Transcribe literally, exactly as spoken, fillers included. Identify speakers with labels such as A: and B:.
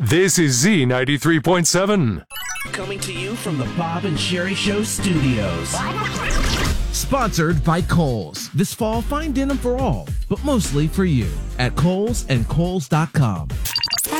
A: This is Z ninety-three point seven.
B: Coming to you from the Bob and Sherry Show studios.
C: Sponsored by Kohl's. This fall, find denim for all, but mostly for you at Kohl's and Kohl's dot com.